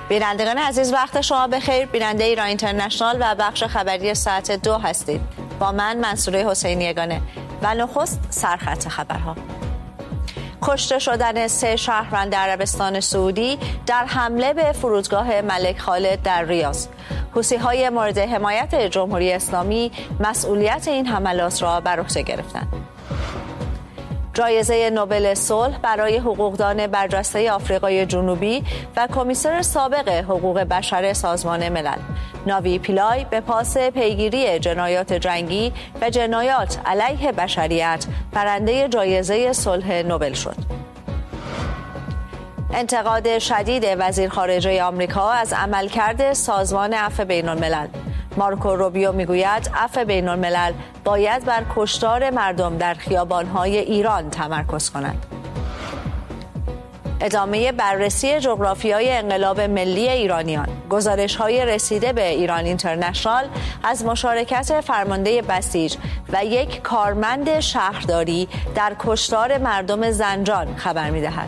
بینندگان عزیز وقت شما بخیر. بیننده ایران اینترنشنال و بخش خبری ساعت 2 هستید. با من منصوره حسینی یگانه و نخست سرخط خبرها. کشته شدن 3 شهروند عربستان سعودی در حمله به فرودگاه ملک خالد در ریاض. حوثی‌های مورد حمایت جمهوری اسلامی مسئولیت این حملات را بر عهده گرفتند. جایزه نوبل صلح برای حقوقدان برجسته آفریقای جنوبی و کمیسر سابق حقوق بشر سازمان ملل ناوی پیلای به پاس پیگیری جنایات جنگی و جنایات علیه بشریت برنده جایزه صلح نوبل شد. انتقاد شدید وزیر خارجه آمریکا از عملکرد سازمان عفو بین‌الملل. مارکو روبیو میگوید عفو بین‌الملل باید بر کشتار مردم در خیابان‌های ایران تمرکز کند. ادامه بررسی جغرافیای انقلاب ملی ایرانیان. گزارش‌های رسیده به ایران اینترنشنال از مشارکت فرمانده بسیج و یک کارمند شهرداری در کشتار مردم زنجان خبر می‌دهد.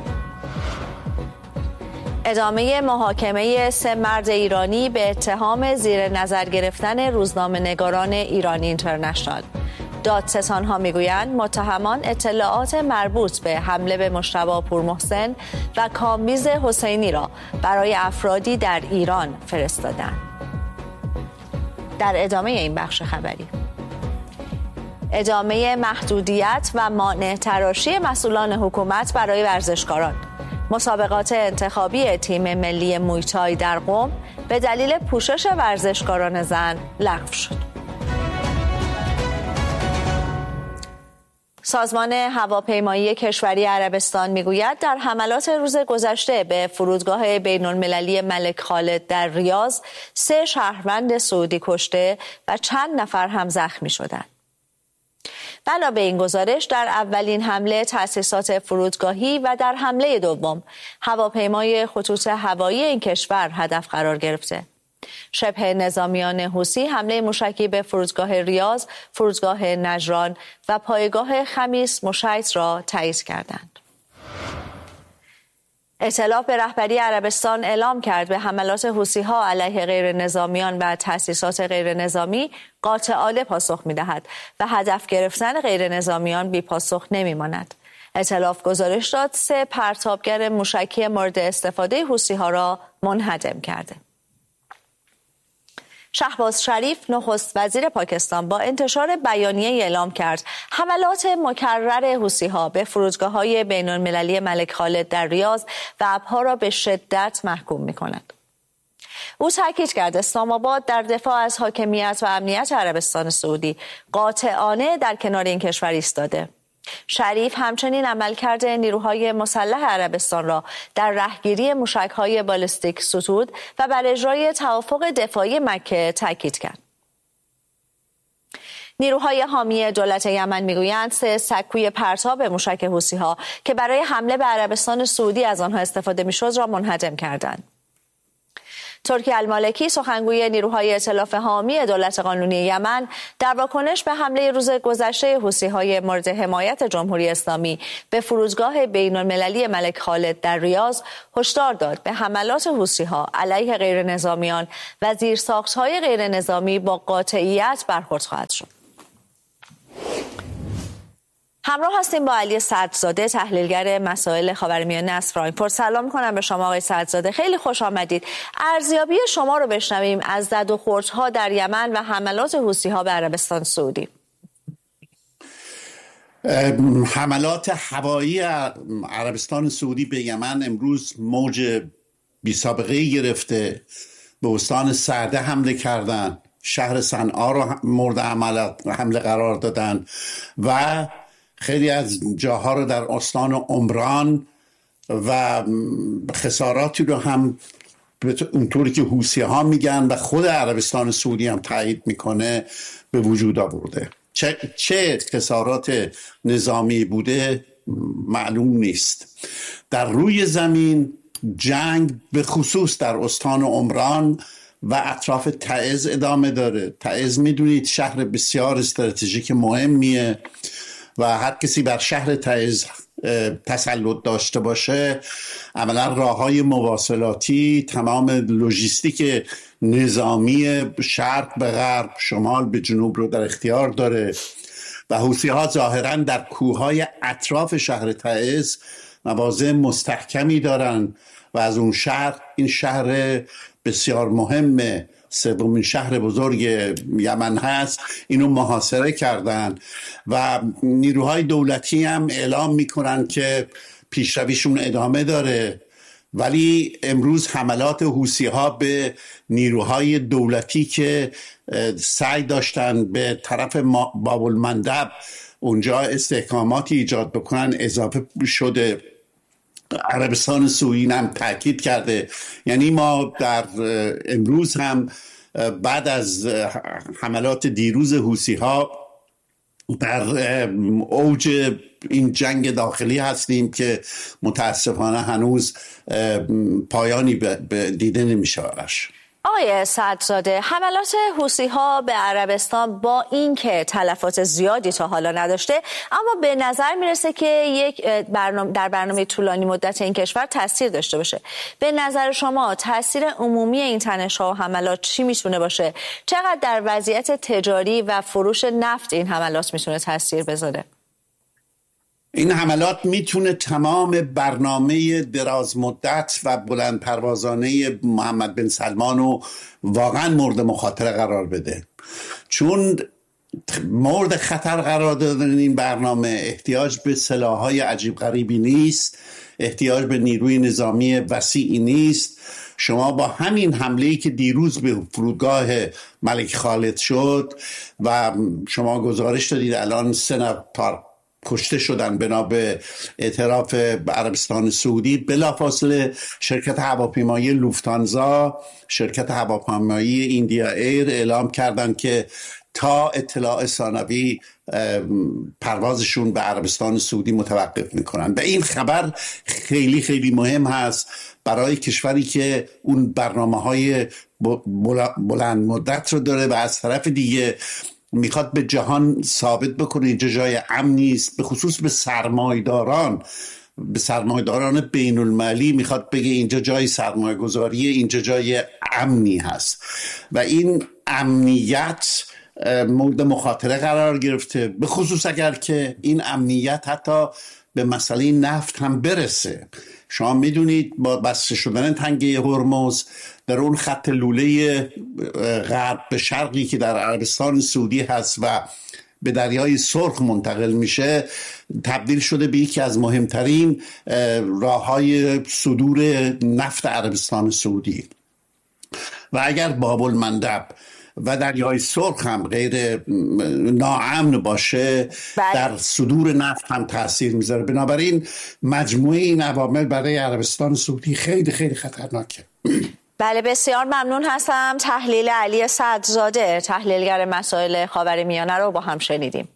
ادامه محاکمه 3 مرد ایرانی به اتهام زیر نظر گرفتن روزنامه‌نگاران ایران اینترنشنال. دادستان‌ها میگویند متهمان اطلاعات مربوط به حمله به مجتبی پورمحسن و کامبیز حسینی را برای افرادی در ایران فرستادند. در ادامه این بخش خبری، ادامه محدودیت و مانع تراشی مسئولان حکومت برای ورزشکاران. مسابقات انتخابی تیم ملی مویتای در قم به دلیل پوشش ورزشکاران زن لغو شد. سازمان هواپیمایی کشوری عربستان میگوید در حملات روز گذشته به فرودگاه بین‌المللی ملک خالد در ریاض 3 شهروند سعودی کشته و چند نفر هم زخمی شدند. بنا به این گزارش در اولین حمله تأسیسات فرودگاهی و در حمله دوم هواپیمای خطوط هوایی این کشور هدف قرار گرفته. شبه نظامیان حوثی حمله موشکی به فرودگاه ریاض، فرودگاه نجران و پایگاه خمیس مشیط را تایید کردند. ائتلاف به رهبری عربستان اعلام کرد به حملات حوثی‌ها علیه غیر نظامیان و تأسیسات غیر نظامی قاطعانه پاسخ می‌دهد و هدف گرفتن غیر نظامیان بی پاسخ نمی‌ماند. ائتلاف گزارش داد 3 پرتابگر موشکی مورد استفاده حوثی‌ها را منهدم کرده. شهباز شریف نخست وزیر پاکستان با انتشار بیانیه اعلام کرد حملات مکرر حوثی‌ها به فرودگاه‌های بین‌المللی ملک خالد در ریاض و ابها را به شدت محکوم می‌کند. او تاکید کرد اسلام آباد در دفاع از حاکمیت و امنیت عربستان سعودی قاطعانه در کنار این کشور ایستاده. شریف همچنین عملکرد نیروهای مسلح عربستان را در رهگیری موشک‌های بالستیک ستود و بر اجرای توافق دفاعی مکه تاکید کرد. نیروهای حامی دولت یمن میگویند 3 سکوی پرتاب موشک حوثی‌ها که برای حمله به عربستان سعودی از آنها استفاده می‌شد را منهدم کردند. ترکی المالکی سخنگوی نیروهای ائتلاف حامی دولت قانونی یمن در واکنش به حمله روز گذشته حوثی‌های مورد حمایت جمهوری اسلامی به فرودگاه بین‌المللی ملک خالد در ریاض هشدار داد به حملات حوثی‌ها علیه غیر نظامیان و زیرساخت‌های غیر نظامی با قاطعیت برخورد خواهد شد. همراه هستیم با علی سعدزاده، تحلیلگر مسائل خاورمیانه از فرانکفورت. سلام می‌کنم به شما آقای سعدزاده، خیلی خوش آمدید. ارزیابی شما رو بشنویم از زد و خوردها در یمن و حملات حوثی‌ها به عربستان سعودی. حملات هوایی عربستان سعودی به یمن امروز موج بی‌سابقه‌ای گرفته. به استان سعده حمله کردند، شهر صنعا رو مورد حمله قرار دادن و خیلی از جاها رو در استان عمران و خساراتی رو هم اونطوری که حوثی‌ها میگن و خود عربستان سعودی هم تایید میکنه به وجود آورده. چه خسارات نظامی بوده معلوم نیست. در روی زمین جنگ به خصوص در استان عمران و اطراف تعز ادامه داره. تعز میدونید شهر بسیار استراتژیک مهمیه و هر کسی بر شهر تعز تسلط داشته باشه، عملا راههای مواصلاتی، تمام لوجیستیک نظامی شرق به غرب، شمال به جنوب رو در اختیار داره و حوثی‌ها ظاهراً در کوههای اطراف شهر تعز مواضع مستحکمی دارن و از اون شهر، این شهر بسیار مهم سومین شهر بزرگ یمن هست، اینو محاصره کردن و نیروهای دولتی هم اعلام میکنن که پیشرویشون ادامه داره. ولی امروز حملات حوثی‌ها به نیروهای دولتی که سعی داشتن به طرف باب‌المندب اونجا استحکاماتی ایجاد بکنن اضافه شده. عربستان سعودی هم تاکید کرده، یعنی ما در امروز هم بعد از حملات دیروز حوثی‌ها در اوج این جنگ داخلی هستیم که متاسفانه هنوز پایانی دیده نمیشه براش. آقای سعدزاده، حملات حوثی‌ها به عربستان با اینکه تلفات زیادی تا حالا نداشته، اما به نظر میرسه که در برنامه طولانی مدت این کشور تاثیر داشته باشه. به نظر شما تاثیر عمومی این تنش‌ها و حملات چی میتونه باشه؟ چقدر در وضعیت تجاری و فروش نفت این حملات میتونه تاثیر بذاره؟ این حملات میتونه تمام برنامه دراز مدت و بلند پروازانه محمد بن سلمان رو واقعا مورد مخاطره قرار بده، چون مورد خطر قرار دادن این برنامه احتیاج به سلاح‌های عجیب غریبی نیست، احتیاج به نیروی نظامی وسیعی نیست. شما با همین حمله‌ای که دیروز به فرودگاه ملک خالد شد و شما گزارش دادید الان 3 نفر کشته شدن بنا به اعتراف عربستان سعودی، بلافاصله شرکت هواپیمایی لوفتانزا، شرکت هواپیمایی ایندیا ایر اعلام کردن که تا اطلاع ثانوی پروازشون به عربستان سعودی متوقف میکنن و این خبر خیلی خیلی مهم هست برای کشوری که اون برنامه‌های بلند مدت رو داره و از طرف دیگه میخواد به جهان ثابت بکنه اینجا جای امنی است، به خصوص به سرمایه‌داران بین المللی میخواد بگه اینجا جای سرمایه گذاریه، اینجا جای امنی هست و این امنیت مورد مخاطره قرار گرفته، به خصوص اگر که این امنیت حتی به مسئله نفت هم برسه. شما میدونید با بسته شدن تنگه هرمز در اون خط لوله غرب به شرقی که در عربستان سعودی هست و به دریای سرخ منتقل میشه، تبدیل شده به یکی از مهمترین راههای صدور نفت عربستان سعودی و اگر باب‌المندب و دریای سرخ هم غیر ناامن باشه در صدور نفت هم تاثیر میذاره. بنابراین مجموعه این عوامل برای عربستان سعودی خیلی خیلی خطرناکه. بله، بسیار ممنون هستم. تحلیل علی سعدزاده، تحلیلگر مسائل خاورمیانه رو با هم شنیدیم.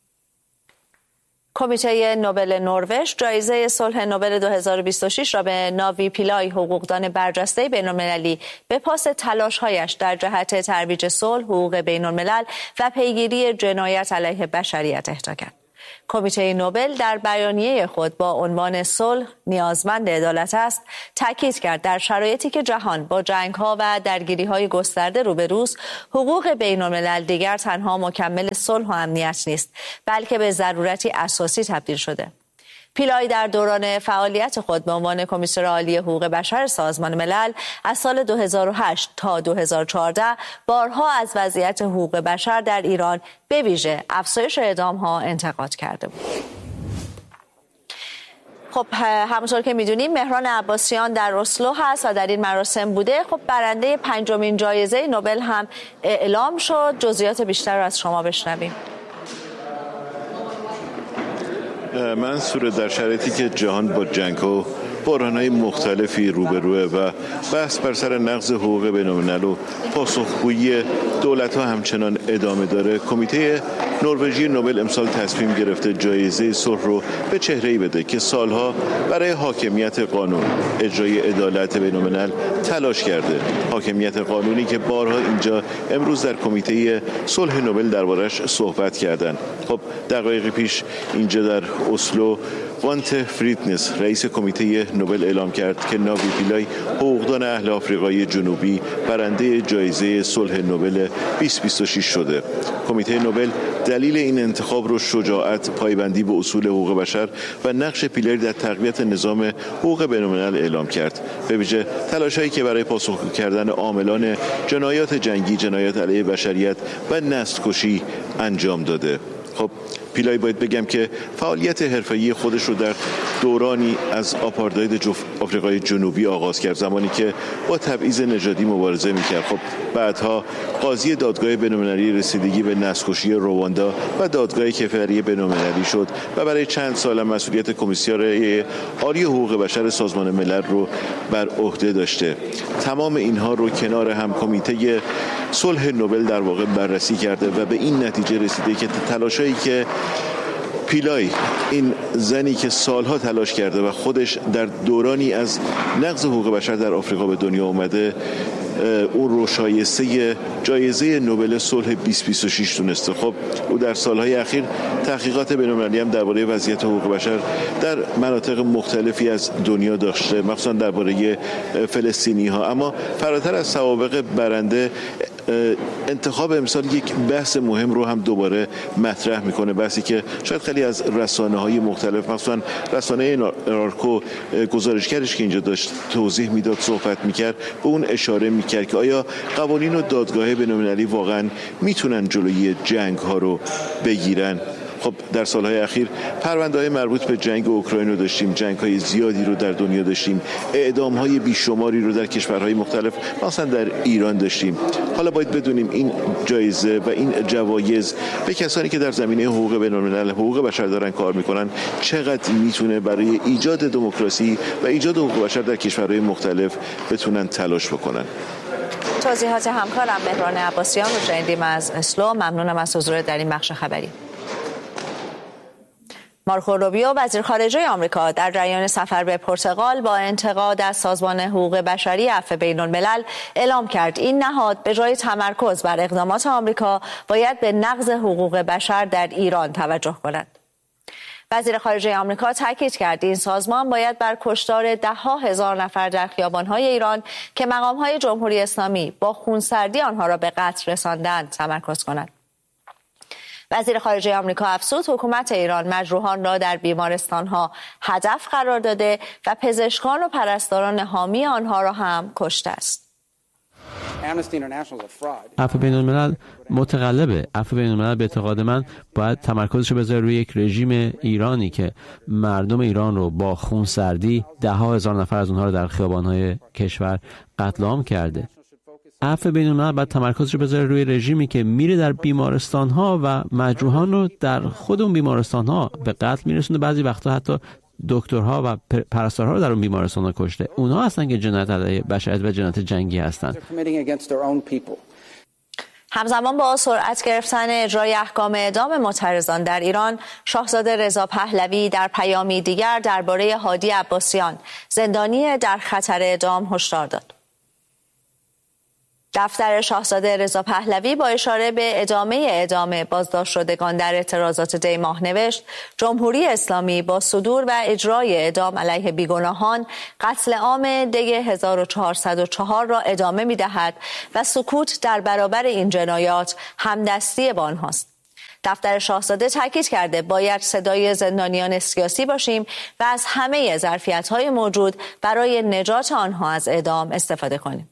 کمیته نوبل نروژ جایزه صلح نوبل 2026 را به ناوی پیلای، حقوقدان برجسته بین‌المللی، به پاس تلاش‌هایش در جهت ترویج صلح، حقوق بین‌الملل و پیگیری جنایت علیه بشریت اهدا کرد. کمیته نوبل در بیانیه خود با عنوان صلح نیازمند عدالت است، تاکید کرد در شرایطی که جهان با جنگ‌ها و درگیری‌های گسترده روبروست، حقوق بین‌الملل دیگر تنها مکمل صلح و امنیت نیست، بلکه به ضرورتی اساسی تبدیل شده. پیلای در دوران فعالیت خود به عنوان کمیسر عالی حقوق بشر سازمان ملل از سال 2008 تا 2014 بارها از وضعیت حقوق بشر در ایران به ویژه افزایش اعدام‌ها انتقاد کرده بود. خب همونطور که میدونیم مهران عباسیان در اسلو هست و در این مراسم بوده. خب برنده 5مین جایزه نوبل هم اعلام شد. جزئیات بیشتر رو از شما بشنویم. منصور، در شرایطی که جهان با جنگ‌ها و بحران‌های مختلفی روبروه و بحث بر سر نقض حقوق بین‌الملل و پاسخگویی دولت‌ها همچنان ادامه داره، کمیته نروژی نوبل امسال تصمیم گرفته جایزه صلح رو به چهره‌ای بده که سالها برای حاکمیت قانون، اجرای عدالت بین‌الملل تلاش کرده. حاکمیت قانونی که بارها اینجا امروز در کمیته صلح نوبل دربارش صحبت کردن. خب دقایقی پیش اینجا در اسلو وانت فریدنس رئیس کمیته نوبل اعلام کرد که ناوی پیلای حقوقدان اهل آفریقای جنوبی برنده جایزه صلح نوبل 2026 شده. کمیته نوبل دلیل این انتخاب رو شجاعت، پایبندی به اصول حقوق بشر و نقش پیلای در تقویت نظام حقوق بین‌الملل اعلام کرد. به ویژه تلاش‌هایی که برای پاسخگو کردن عاملان جنایات جنگی، جنایات علیه بشریت و نسل‌کشی انجام داده. خب پیلای باید بگم که فعالیت حرفه‌ای خودش رو در دورانی از آپارتاید آفریقای جنوبی آغاز کرد، زمانی که با تبعیض نژادی مبارزه می‌کرد. خب بعدها قاضی دادگاه بین‌المللی رسیدگی به نسل‌کشی رواندا و دادگاه کیفری بین‌المللی شد و برای چند سال مسئولیت کمیسیون عالی حقوق بشر سازمان ملل رو بر عهده داشته. تمام اینها رو کنار هم کمیته صلح نوبل در واقع بررسی کرده و به این نتیجه رسیده که تلاشایی که پیلای، این زنی که سالها تلاش کرده و خودش در دورانی از نقض حقوق بشر در آفریقا به دنیا اومده، اون رو شایسته جایزه نوبل صلح 2026 دونسته. خب او در سالهای اخیر تحقیقات بین‌المللی هم درباره وضعیت حقوق بشر در مناطق مختلفی از دنیا داشته، مخصوصا درباره فلسطینی‌ها. اما فراتر از سوابق برنده، انتخاب امسال یک بحث مهم رو هم دوباره مطرح میکنه، بحثی که شاید خیلی از رسانه‌های مختلف، مثلا رسانه نارکو گزارشگرش که اینجا داشت توضیح میداد، صحبت میکرد، به اون اشاره میکرد که آیا قوانین و دادگاه بین‌المللی واقعا میتونن جلوی جنگ ها رو بگیرن. خب در سالهای اخیر پرونده‌های مربوط به جنگ اوکراین رو داشتیم، جنگ‌های زیادی رو در دنیا داشتیم، اعدام‌های بیشماری رو در کشورهای مختلف، مثلا در ایران داشتیم. حالا باید بدونیم این جایزه و این جوایز به کسانی که در زمینه حقوق بین‌الملل، حقوق بشر دارن کار میکنن، چقدر میتونه برای ایجاد دموکراسی و ایجاد حقوق بشر در کشورهای مختلف بتونن تلاش بکنن. توضیحات همکارم مهران عباسیان رو شنیدیم از اسلو. ممنونم از حضور در این بخش خبری. مارکو روبیو وزیر خارجه آمریکا در جریان سفر به پرتغال با انتقاد از سازمان حقوق بشری عفو بین‌الملل اعلام کرد این نهاد به جای تمرکز بر اقدامات آمریکا باید به نقض حقوق بشر در ایران توجه کند. وزیر خارجه آمریکا تاکید کرد این سازمان باید بر کشتار ده‌ها هزار نفر در خیابان‌های ایران که مقام‌های جمهوری اسلامی با خونسردی آنها را به قتل رساندند تمرکز کند. وزیر خارجه آمریکا افزود حکومت ایران مجروحان را در بیمارستان‌ها هدف قرار داده و پزشکان و پرستاران حامی آنها را هم کشته است. عفو بین‌الملل متقلبه. عفو بین‌الملل به اعتقاد من باید تمرکزش بذاره روی یک رژیم ایرانی که مردم ایران رو با خونسردی ده‌ها هزار نفر از اونها رو در خیابان‌های کشور قتل عام کرده. عفو بین‌الملل باید تمرکزش رو بذاره روی رژیمی که میره در بیمارستان‌ها و مجروحان رو در خود اون بیمارستان‌ها به قتل میرسونه، بعضی وقتا حتی دکترها و پرستارها رو در اون بیمارستان‌ها کشته. اونها هستن که جنایت علیه بشریت و جنایت جنگی هستن. همزمان با سرعت گرفتن اجرای احکام اعدام معترضان در ایران، شاهزاده رضا پهلوی در پیامی دیگر درباره هادی عباسیان، زندانی در خطر اعدام، هشدار داد. دفتر شاهزاده رضا پهلوی با اشاره به ادامه اعدام بازداشت شدگان در اعتراضات دی ماه نوشت: جمهوری اسلامی با صدور و اجرای اعدام علیه بیگناهان قتل عام دی 1404 را ادامه می‌دهد و سکوت در برابر این جنایات همدستی با آنهاست. دفتر شاهزاده تاکید کرده باید صدای زندانیان سیاسی باشیم و از همه ظرفیت‌های موجود برای نجات آنها از اعدام استفاده کنیم.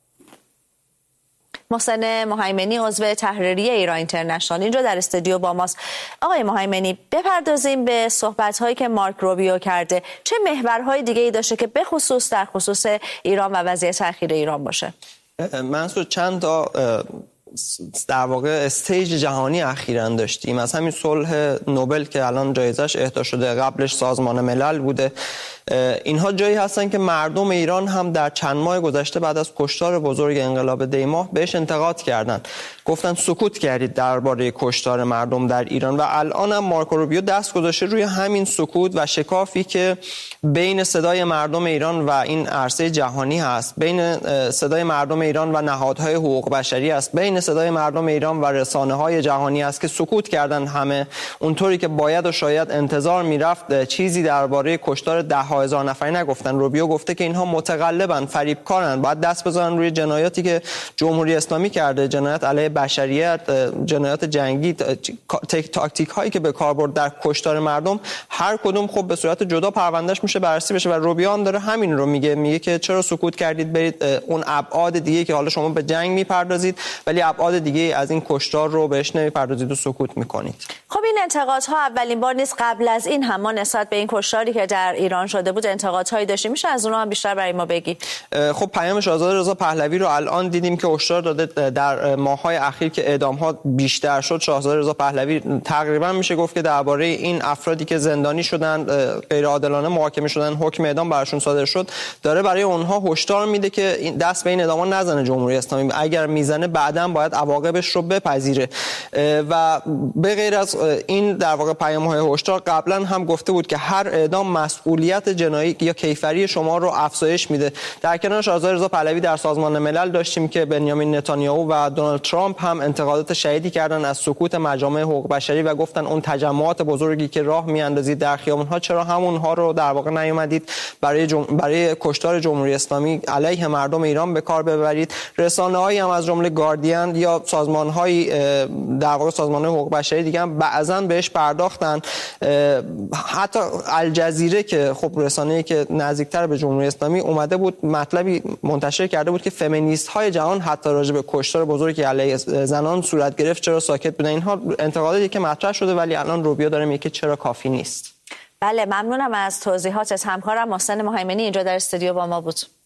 محسن مهیمنی عضو تحریریه ایران اینترنشنال اینجا در استودیو با ماست. آقای مهیمنی، بپردازیم به صحبت‌هایی که مارک روبیو کرده. چه محورهای دیگه‌ای داشته که به خصوص در خصوص ایران و وضعیت اخیر ایران باشه؟ منصور، چند تا در واقع استیج جهانی اخیراً داشتیم. از همین صلح نوبل که الان جایزش اهدا شده، قبلش سازمان ملل بوده اینها جایی هستن که مردم ایران هم در چند ماه گذشته بعد از کشتار بزرگ انقلاب دی‌ماه بهش انتقاد کردن، گفتن سکوت کردید درباره کشتار مردم در ایران. و الان هم مارکو روبیو دست گذاشته روی همین سکوت و شکافی که بین صدای مردم ایران و این عرصه جهانی هست، بین صدای مردم ایران و نهادهای حقوق بشری است، بین صدای مردم ایران و رسانه‌های جهانی است که سکوت کردن همه، اونطوری که باید و شاید انتظار میرفت چیزی درباره کشتار 10,000 نفری نگفتن. روبیو گفته که اینها متقلبن، فریبکارن، باید دست بزنن روی جنایاتی که جمهوری اسلامی کرده، جنایات علیه بشریت، جنایات جنگی، تاکتیک هایی که به کار برد در کشتار مردم، هر کدوم خب به صورت جدا پروندهش میشه بررسی بشه. و روبیو هم داره همین رو میگه که چرا سکوت کردید، برید اون ابعاد دیگه که حالا شما به جنگ میپردازید ولی ابعاد دیگه از این کشتار رو بهش نمیپردازید و سکوت میکنید. خب این انتقادها اولین بار نیست، قبل از این هم ما نسبت به این کشتاری که در ایران شده بود انتقادهایی داشتیم، میشه از اونها هم بیشتر برای ما بگی؟ خب پیام شاهزاده رضا پهلوی رو الان دیدیم که هشدار داده در ماه‌های اخیر که اعدام‌ها بیشتر شد. شاهزاده رضا پهلوی تقریبا میشه گفت که درباره این افرادی که زندانی شدن، غیر عادلانه محاکمه شدن، حکم اعدام براشون صادر شد، داره برای اونها هشدار میده که دست به این اعدام‌ها نزنه جمهوری اسلامی، اگر میزنه بعداً باید عواقبش رو بپذیره. و به غیر از این در واقع پیام‌های هشدار قبلا هم گفته بود که هر اعدام مسئولیت جنایی یا کیفری شما رو افزایش میده. در کنار شاهزاده رضا پهلوی در سازمان ملل داشتیم که بنیامین نتانیاهو و دونالد ترامپ هم انتقادات شدیدی کردن از سکوت مجامع حقوق بشری و گفتن اون تجمعات بزرگی که راه میاندازید در خیابون‌ها، چرا همونها رو در واقع نیومدید برای کشتار جمهوری اسلامی علیه مردم ایران به کار ببرید. رسانه‌هایی هم از جمله گاردین یا سازمان‌های در واقع سازمان‌های حقوق بشری دیگه هم بعضاً بهش پرداختن. حتی الجزیره که خب رسانه‌ای که نزدیکتر به جمهوری اسلامی اومده بود مطلبی منتشر کرده بود که فمینیست‌های جهان حتی راجع به کشتار بزرگی علیه زنان صورت گرفت چرا ساکت بودن. اینها انتقاداتی که مطرح شده ولی الان روبیو داره میگه که چرا کافی نیست. بله، ممنونم از توضیحاتت. همکارم محسن مهیمنی اینجا در استودیو با ما بود.